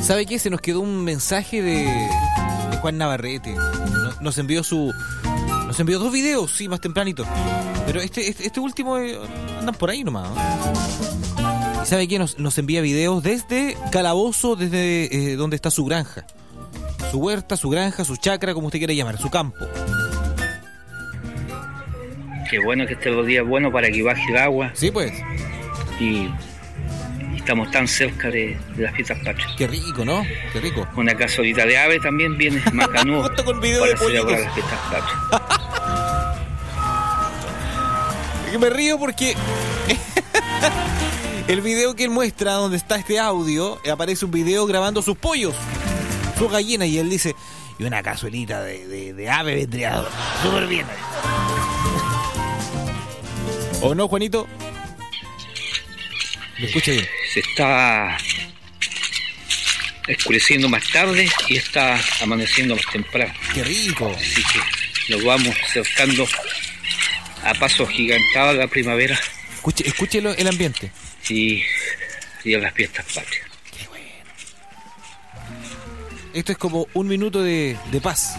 ¿Sabe qué? Se nos quedó un mensaje de Juan Navarrete. Nos envió 2 videos, sí, más tempranito. Pero este último andan por ahí nomás, ¿no? ¿Y sabe qué? Nos envía videos desde Calabozo, desde donde está su granja. Su huerta, su granja, su chacra, como usted quiera llamar, su campo. Qué bueno que estén los días buenos para que baje el agua. Sí, pues. Y estamos tan cerca de las fiestas patrias. Qué rico, ¿no? Qué rico. Una casolita de ave también viene Macanudo con video para de pollitos. celebrar las fiestas patrias. Me río porque el video que él muestra, donde está este audio, aparece un video grabando sus pollos, sus gallinas, y él dice, y una cazuelita de ave vendría súper bien. ¿O no, Juanito? ¿Me escucha bien? Se está oscureciendo más tarde y está amaneciendo más temprano. ¡Qué rico! Así que nos vamos acercando a paso gigantado a la primavera. Escúchelo el ambiente. Y a las fiestas patrias. ¡Qué bueno! Esto es como un minuto de paz.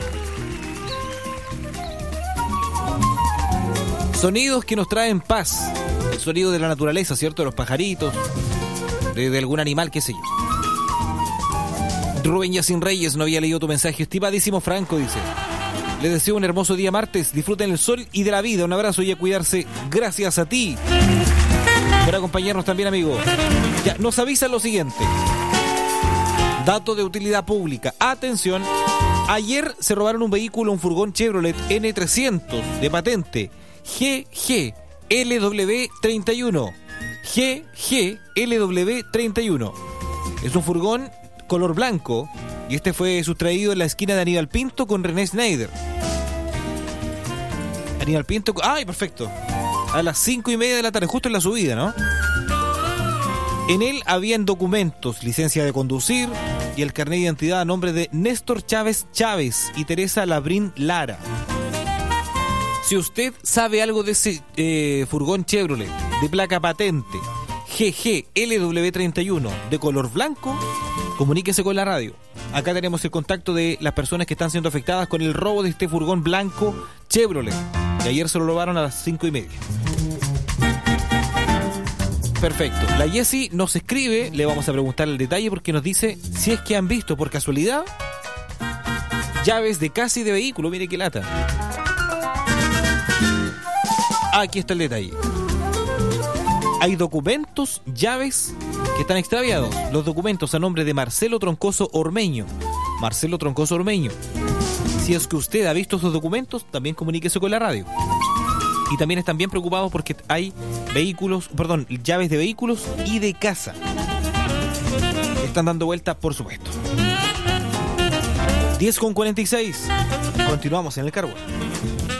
Sonidos que nos traen paz. El sonido de la naturaleza, ¿cierto? De los pajaritos, de algún animal, qué sé yo. Rubén Yacín Reyes no había leído tu mensaje. Estimadísimo Franco, dice: les deseo un hermoso día martes. Disfruten el sol y de la vida. Un abrazo y a cuidarse. Gracias a ti por acompañarnos también, amigo. Ya, nos avisan lo siguiente. Dato de utilidad pública. Atención. Ayer se robaron un vehículo, un furgón Chevrolet N300 de patente GGLW31. GGLW31. Es un furgón color blanco y este fue sustraído en la esquina de Aníbal Pinto con René Schneider. Aníbal Pinto... ¡Ay, perfecto! A las 5:30 de la tarde, justo en la subida, ¿no? En él habían documentos, licencia de conducir y el carnet de identidad a nombre de Néstor Chávez Chávez y Teresa Labrín Lara. Si usted sabe algo de ese furgón Chevrolet de placa patente GGLW31 de color blanco, comuníquese con la radio. Acá tenemos el contacto de las personas que están siendo afectadas con el robo de este furgón blanco Chevrolet, que ayer se lo robaron a las 5:30. Perfecto. La Jessie nos escribe, le vamos a preguntar el detalle porque nos dice si es que han visto por casualidad llaves de casa y de vehículo. Mire qué lata. Aquí está el detalle. Hay documentos, llaves que están extraviados. Los documentos a nombre de Marcelo Troncoso Ormeño. Marcelo Troncoso Ormeño. Si es que usted ha visto esos documentos, también comuníquese con la radio. Y también están bien preocupados porque hay llaves de vehículos y de casa. Están dando vuelta, por supuesto. 10:46. Continuamos en el Carbón.